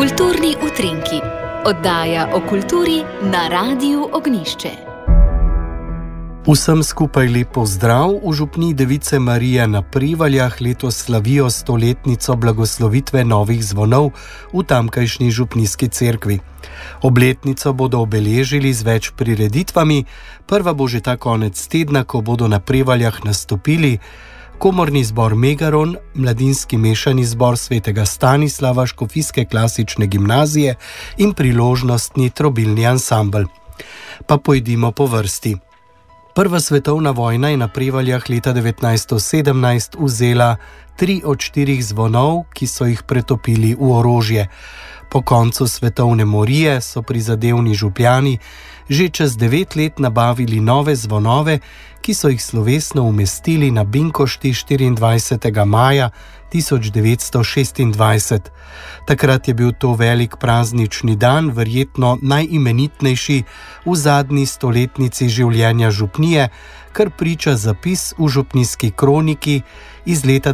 Kulturni utrinki, oddaja o kulturi na Radiu Ognjišče. Vsem skupaj lep pozdrav. V župniji Device Marije na Prevaljah letos slavijo 100-letnico blagoslovitve novih zvonov v tamkajšnji župnijski cerkvi. Obletnico bodo obeležili z več prireditvami. Prva bo že ta konec tedna, ko bodo na Prevaljah nastopili Komorni zbor Megaron, Mladinski mešani zbor svetega Stanislava Škofijske klasične gimnazije in priložnostni trobilni ansambel. Pa pojdimo po vrsti. Prva svetovna vojna je na Prevaljah leta 1917 vzela 3 od 4 zvonov, ki so jih pretopili v orožje. Po koncu svetovne morije so prizadevni župljani že čez 9 let nabavili nove zvonove, ki so jih slovesno umestili na Binkošti 24. maja 1926. Takrat je bil to velik praznični dan, verjetno najimenitnejši v zadnji stoletnici življenja župnije, kar priča zapis v župnijski kroniki iz leta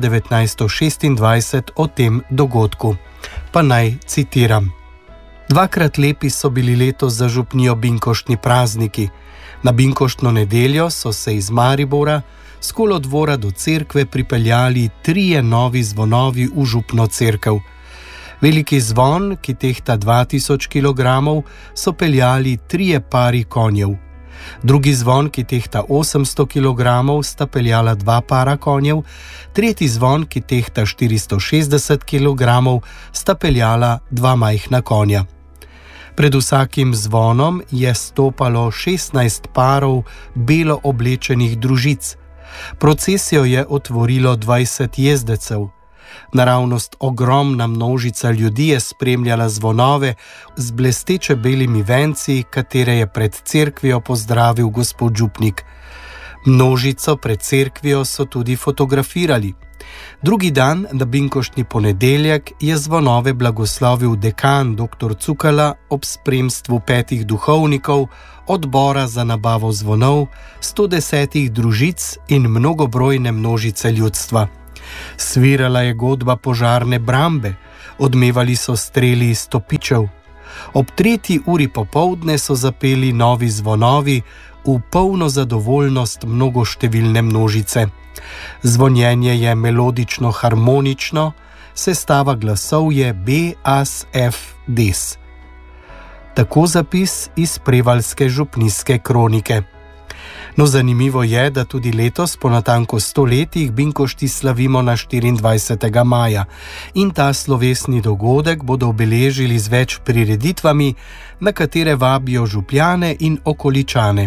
1926 o tem dogodku. Pa naj citiram. Dvakrat lepi so bili letos za župnijo binkoštni prazniki. Na binkoštno nedeljo so se iz Maribora s kolodvora do cerkve pripeljali 3 novi zvonovi v župno cerkev. Veliki zvon, ki tehta 2000 kg, so peljali 3 pari konjev. Drugi zvon, ki tehta 800 kg, sta peljala 2 para konjev. Tretji zvon, ki tehta 460 kg, sta peljala 2 majhna konja. Pred vsakim zvonom je stopalo 16 parov belo oblečenih družic. Procesijo je otvorilo 20 jezdecev. Naravnost ogromna množica ljudi je spremljala zvonove z blesteče belimi venci, katere je pred cerkvijo pozdravil gospod župnik. Množico pred cerkvijo so tudi fotografirali. Drugi dan, na binkoštni ponedeljek, je zvonove blagoslovil dekan dr. Cukala ob spremstvu 5 duhovnikov, odbora za nabavo zvonov, 110 družic in mnogobrojne množice ljudstva. Svirala je godba požarne brambe, odmevali so streli iz topičev. Ob 3. uri popoldne so zapeli novi zvonovi v polno zadovoljnost mnogoštevilne množice. Zvonjenje je melodično-harmonično, sestava glasov je B, As, F, Des. Tako zapis iz prevaljske župnijske kronike. No, zanimivo je, da tudi letos po natanko 100 letih binkošti slavimo na 24. maja in ta slovesni dogodek bodo obeležili z več prireditvami, na katere vabijo župljane in okoličane.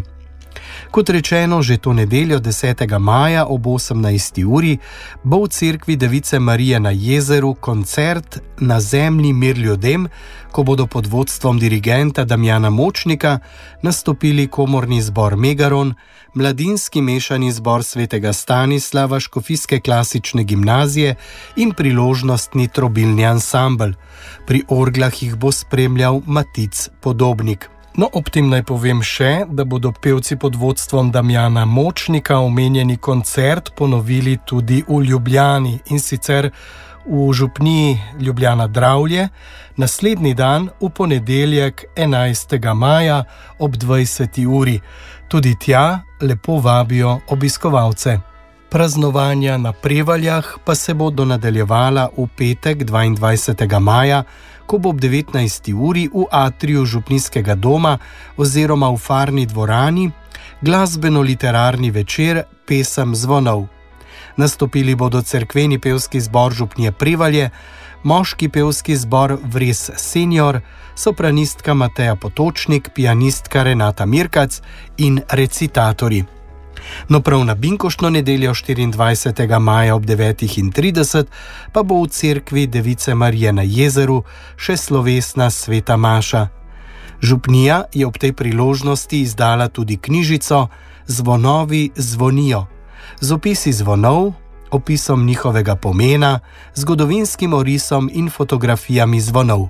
Kot rečeno, že to nedeljo 10. maja ob 18. uri bo v cerkvi Device Marije na jezeru koncert Na zemlji mir ljudem, ko bodo pod vodstvom dirigenta Damjana Močnika nastopili Komorni zbor Megaron, Mladinski mešani zbor svetega Stanislava Škofijske klasične gimnazije in priložnostni trobilni ansambel. Pri orglah jih bo spremljal Matic Podobnik. No, ob tem naj povem še, da bodo pevci pod vodstvom Damjana Močnika omenjeni koncert ponovili tudi v Ljubljani, in sicer v župniji Ljubljana Dravlje, naslednji dan v ponedeljek 11. maja ob 20. uri. Tudi tja lepo vabijo obiskovalce. Praznovanja na Prevaljah pa se bodo nadaljevala v petek 22. maja, ko bo ob 19. uri v atriju župnijskega doma oziroma v farni dvorani glasbeno-literarni večer Pesem zvonov. Nastopili bodo cerkveni pevski zbor župnije Prevalje, moški pevski zbor Vres senior, sopranistka Mateja Potočnik, pianistka Renata Mirkac in recitatorji. No, prav na binkoštno nedeljo 24. maja ob 9:30 pa bo v cerkvi Device Marije na jezeru še slovesna sveta maša. Župnija je ob tej priložnosti izdala tudi knjižico Zvonovi zvonijo, z opisi zvonov, opisom njihovega pomena, zgodovinskim orisom in fotografijami zvonov.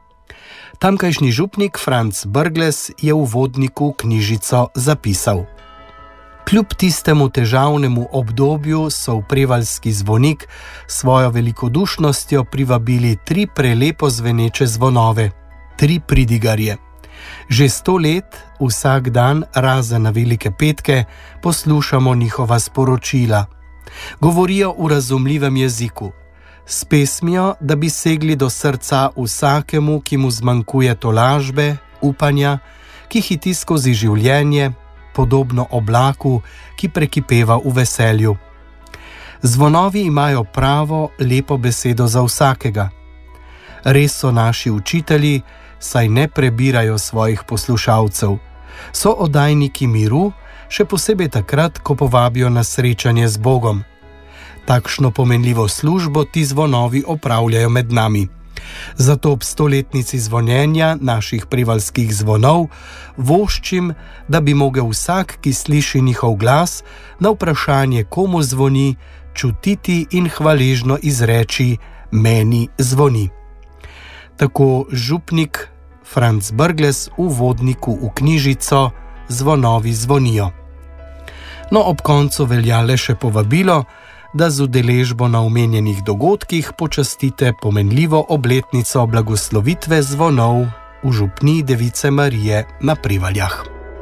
Tamkajšnji župnik Franc Brglez je v uvodniku knjižico zapisal. Kljub tistemu težavnemu obdobju so v prevaljski zvonik svojo velikodušnostjo privabili 3 prelepo zveneče zvonove, 3 pridigarje. Že 100 let, vsak dan, razen na velike petke, poslušamo njihova sporočila. Govorijo v razumljivem jeziku, s pesmijo, da bi segli do srca vsakemu, ki mu zmanjkuje tolažbe, upanja, ki hiti skozi življenje, podobno oblaku, ki prekipeva v veselju. Zvonovi imajo pravo, lepo besedo za vsakega. Res so naši učitelji, saj ne prebirajo svojih poslušalcev. So oddajniki miru, še posebej takrat, ko povabijo na srečanje z Bogom. Takšno pomenljivo službo ti zvonovi opravljajo med nami. Zato ob 100-letnici zvonjenja naših prevaljskih zvonov voščim, da bi mogel vsak, ki sliši njihov glas, na vprašanje, komu zvoni, čutiti in hvaležno izreči: meni zvoni. Tako župnik Franc Brglez v uvodniku v knjižico Zvonovi zvonijo. No, ob koncu velja le še povabilo, da z udeležbo na omenjenih dogodkih počastite pomenljivo obletnico blagoslovitve zvonov v župniji Device Marije na Prevaljah.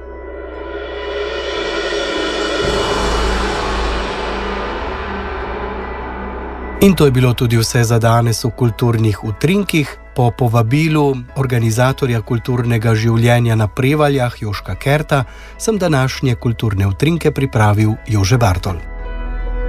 In to je bilo tudi vse za danes v kulturnih utrinkih. Po povabilu organizatorja kulturnega življenja na Prevaljah Joška Kerta sem današnje kulturne utrinke pripravil Jože Bartol.